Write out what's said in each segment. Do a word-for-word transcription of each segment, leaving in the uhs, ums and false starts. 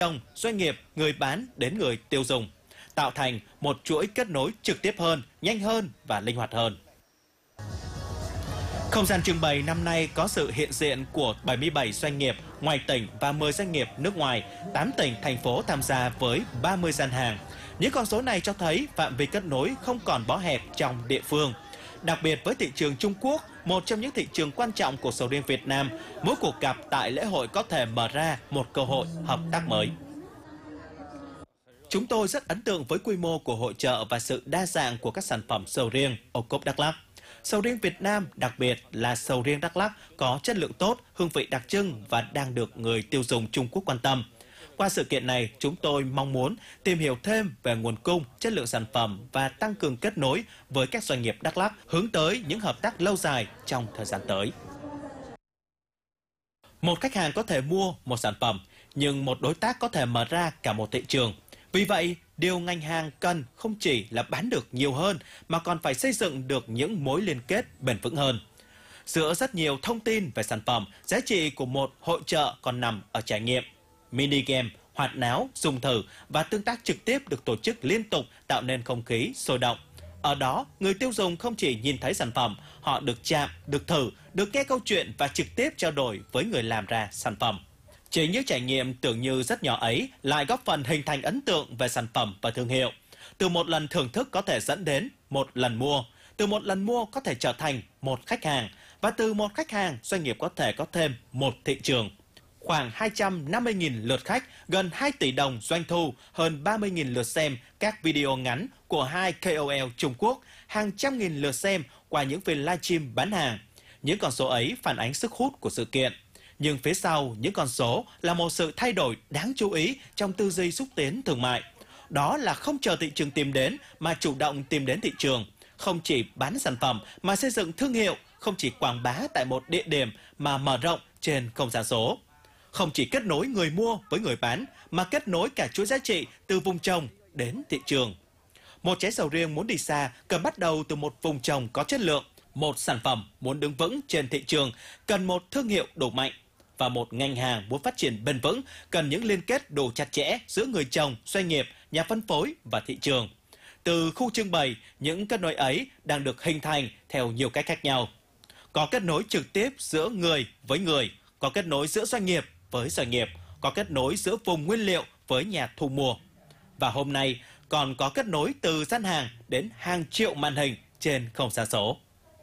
trồng, doanh nghiệp, người bán đến người tiêu dùng, tạo thành một chuỗi kết nối trực tiếp hơn, nhanh hơn và linh hoạt hơn. Không gian trưng bày năm nay có sự hiện diện của bảy mươi bảy doanh nghiệp ngoài tỉnh và mười doanh nghiệp nước ngoài, tám tỉnh, thành phố tham gia với ba mươi gian hàng. Những con số này cho thấy phạm vi kết nối không còn bó hẹp trong địa phương. Đặc biệt với thị trường Trung Quốc, một trong những thị trường quan trọng của sầu riêng Việt Nam, mỗi cuộc gặp tại lễ hội có thể mở ra một cơ hội hợp tác mới. Chúng tôi rất ấn tượng với quy mô của hội chợ và sự đa dạng của các sản phẩm sầu riêng ô cốp Đắk Lắk. Sầu riêng Việt Nam, đặc biệt là sầu riêng Đắk Lắk, có chất lượng tốt, hương vị đặc trưng và đang được người tiêu dùng Trung Quốc quan tâm. Qua sự kiện này, chúng tôi mong muốn tìm hiểu thêm về nguồn cung, chất lượng sản phẩm và tăng cường kết nối với các doanh nghiệp Đắk Lắk, hướng tới những hợp tác lâu dài trong thời gian tới. Một khách hàng có thể mua một sản phẩm, nhưng một đối tác có thể mở ra cả một thị trường. Vì vậy, điều ngành hàng cần không chỉ là bán được nhiều hơn, mà còn phải xây dựng được những mối liên kết bền vững hơn. Giữa rất nhiều thông tin về sản phẩm, giá trị của một hội chợ còn nằm ở trải nghiệm. Mini game, hoạt náo, dùng thử và tương tác trực tiếp được tổ chức liên tục tạo nên không khí sôi động. Ở đó, người tiêu dùng không chỉ nhìn thấy sản phẩm, họ được chạm, được thử, được nghe câu chuyện và trực tiếp trao đổi với người làm ra sản phẩm. Chính những trải nghiệm tưởng như rất nhỏ ấy lại góp phần hình thành ấn tượng về sản phẩm và thương hiệu. Từ một lần thưởng thức có thể dẫn đến một lần mua, từ một lần mua có thể trở thành một khách hàng, và từ một khách hàng, doanh nghiệp có thể có thêm một thị trường. Khoảng hai trăm năm mươi nghìn lượt khách, gần hai tỷ đồng doanh thu, hơn ba mươi nghìn lượt xem các video ngắn của hai K O L Trung Quốc, hàng trăm nghìn lượt xem qua những phiên livestream bán hàng. Những con số ấy phản ánh sức hút của sự kiện. Nhưng phía sau những con số là một sự thay đổi đáng chú ý trong tư duy xúc tiến thương mại. Đó là không chờ thị trường tìm đến mà chủ động tìm đến thị trường. Không chỉ bán sản phẩm mà xây dựng thương hiệu, không chỉ quảng bá tại một địa điểm mà mở rộng trên không gian số. Không chỉ kết nối người mua với người bán mà kết nối cả chuỗi giá trị từ vùng trồng đến thị trường. Một trái sầu riêng muốn đi xa cần bắt đầu từ một vùng trồng có chất lượng. Một sản phẩm muốn đứng vững trên thị trường cần một thương hiệu đủ mạnh. Và một ngành hàng muốn phát triển bền vững cần những liên kết đủ chặt chẽ giữa người trồng, doanh nghiệp, nhà phân phối và thị trường. Từ khu trưng bày, những kết nối ấy đang được hình thành theo nhiều cách khác nhau. Có kết nối trực tiếp giữa người với người, có kết nối giữa doanh nghiệp với doanh nghiệp, có kết nối giữa vùng nguyên liệu với nhà thu mua. Và hôm nay còn có kết nối từ gian hàng đến hàng triệu màn hình trên không gian số.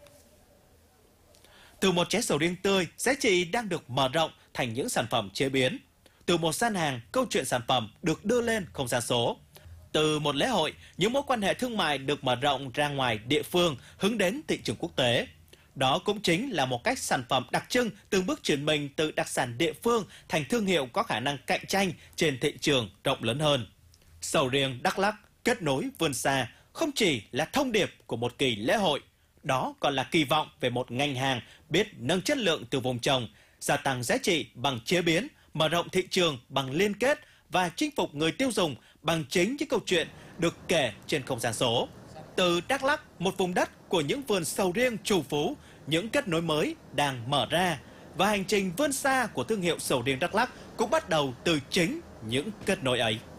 Từ một trái sầu riêng tươi, giá trị đang được mở rộng thành những sản phẩm chế biến. Từ một gian hàng, câu chuyện sản phẩm được đưa lên không gian số. Từ một lễ hội, những mối quan hệ thương mại được mở rộng ra ngoài địa phương, hướng đến thị trường quốc tế. Đó cũng chính là một cách sản phẩm đặc trưng từng bước chuyển mình từ đặc sản địa phương thành thương hiệu có khả năng cạnh tranh trên thị trường rộng lớn hơn. Sầu riêng Đắk Lắk kết nối vươn xa không chỉ là thông điệp của một kỳ lễ hội, đó còn là kỳ vọng về một ngành hàng biết nâng chất lượng từ vùng trồng, gia tăng giá trị bằng chế biến, mở rộng thị trường bằng liên kết và chinh phục người tiêu dùng bằng chính những câu chuyện được kể trên không gian số. Từ Đắk Lắk, một vùng đất của những vườn sầu riêng trù phú, những kết nối mới đang mở ra và hành trình vươn xa của thương hiệu sầu riêng Đắk Lắk cũng bắt đầu từ chính những kết nối ấy.